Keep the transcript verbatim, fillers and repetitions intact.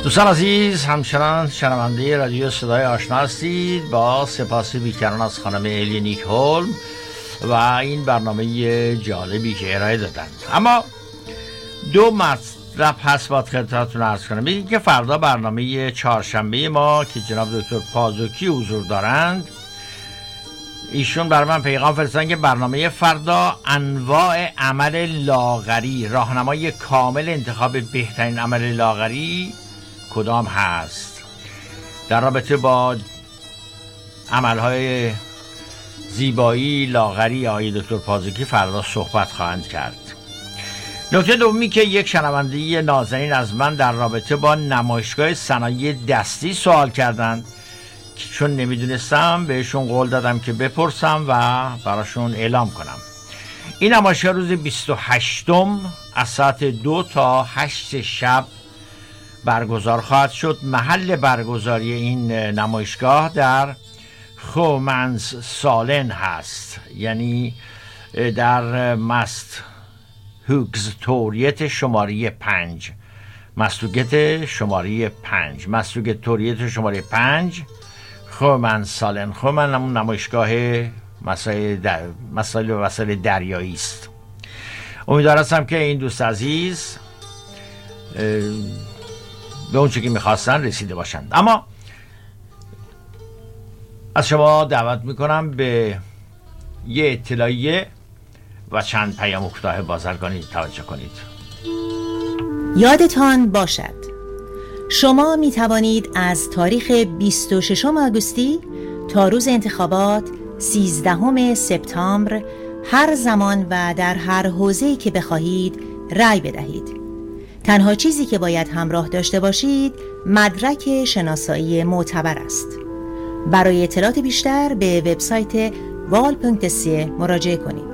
دوستان عزیز، همچنان شنونده رادیو صدای آشنا هستید. با سپاس بیکران از خانم الی نیک هولم و این برنامه جالبی که ارائه دادن. اما دو مطلب هست باید خدمتتون عرض کنم. یکی که فردا برنامه چهارشنبه ما که جناب دکتر پازوکی حضور دارند، ایشون برای من پیغام فرستادن که برنامه فردا انواع عمل لاغری، راهنمای کامل انتخاب بهترین عمل لاغری کدام هست. در رابطه با عملهای زیبایی لاغری آقای دکتر پازوکی فردا صحبت خواهند کرد. نکته دومی که یک شنونده نازنین از من در رابطه با نمایشگاه صنایع دستی سوال کردند، چون نمیدونستم بهشون قول دادم که بپرسم و براشون اعلام کنم. این نمایشگاه روز بیست و هشتم از ساعت دو تا هشت شب برگزار خواهد شد. محل برگزاری این نمایشگاه در خومنز سالن هست، یعنی در مست هوگزتوریت شماره پنج مستوگت شماره پنج مستوگتوریت شماره پنج خومنز سالن. خومن همون نمایشگاه مسائل در... مسائل و وسایل دریایی است. امیدوارم که این دوست عزیز به اون چه که میخواستن رسیده باشند. اما از شما دعوت میکنم به یه اطلاعیه و چند پیام کوتاه بازرگانی توجه کنید. یادتان باشد شما می توانید از تاریخ بیست و ششم آگوستی تا روز انتخابات سیزدهم سپتامبر هر زمان و در هر حوزه‌ای که بخواهید رأی بدهید. تنها چیزی که باید همراه داشته باشید مدرک شناسایی معتبر است. برای اطلاعات بیشتر به وبسایت وال پونکت سی مراجعه کنید.